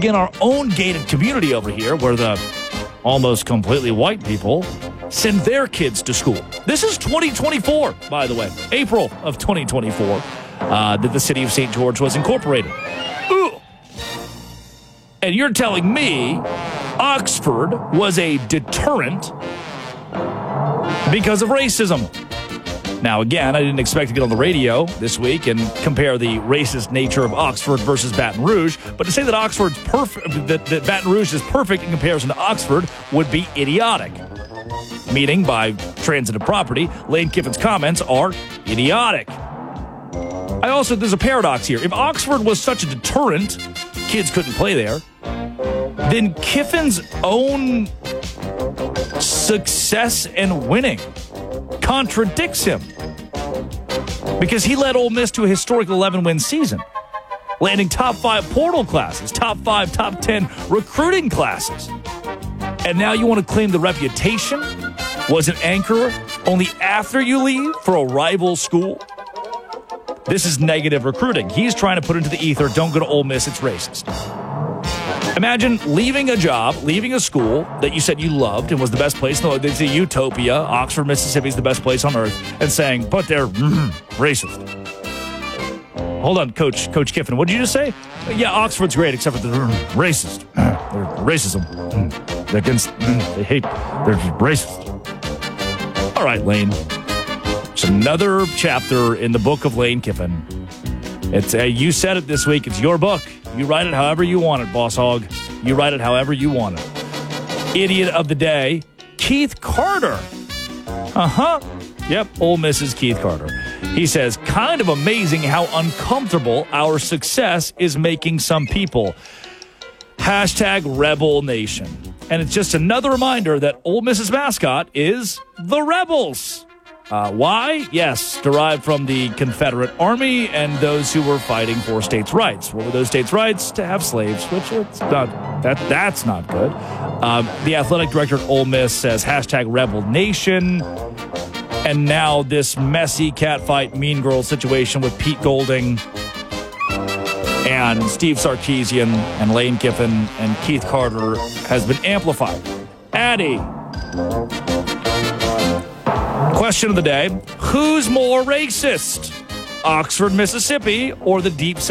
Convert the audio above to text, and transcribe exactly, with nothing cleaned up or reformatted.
begin our own gated community over here where the almost completely white people send their kids to school. This is twenty twenty-four, by the way, April of twenty twenty-four, uh, that the city of Saint George was incorporated. Ooh. And you're telling me Oxford was a deterrent because of racism. Now, again, I didn't expect to get on the radio this week and compare the racist nature of Oxford versus Baton Rouge, but to say that Oxford's perfect, that, that Baton Rouge is perfect in comparison to Oxford would be idiotic. Meaning, by transitive property, Lane Kiffin's comments are idiotic. I also, there's a paradox here. If Oxford was such a deterrent, kids couldn't play there, then Kiffin's own success and winning contradicts him, because he led Ole Miss to a historic eleven-win season, landing top five portal classes, top five, top ten recruiting classes. And now you want to claim the reputation was an anchor only after you leave for a rival school? This is negative recruiting. He's trying to put into the ether, don't go to Ole Miss, it's racist. Imagine leaving a job, leaving a school that you said you loved and was the best place in the world. It's a utopia. Oxford, Mississippi is the best place on earth. And saying, but they're mm, racist. Hold on, Coach Coach Kiffin. What did you just say? Yeah, Oxford's great, except for the mm, racist. They're racism. Mm, they're against, mm, they hate, they're racist. All right, Lane. It's another chapter in the book of Lane Kiffin. It's uh, you said it this week. It's your book. You write it however you want it, boss hog. You write it however you want it. Idiot of the day, Keith Carter. Uh-huh. Yep, Ole Miss's Keith Carter. He says, kind of amazing how uncomfortable our success is making some people. Hashtag Rebel Nation. And it's just another reminder that Ole Miss's mascot is the Rebels. Uh, why? Yes, derived from the Confederate Army and those who were fighting for states' rights. What were those states' rights? To have slaves, which it's not, that that's not good. Um, the athletic director at Ole Miss says hashtag Rebel Nation. And now this messy catfight mean girl situation with Pete Golding and Steve Sarkisian and Lane Kiffin and Keith Carter has been amplified. Addie. Question of the day, who's more racist? Oxford, Mississippi, or the deep South?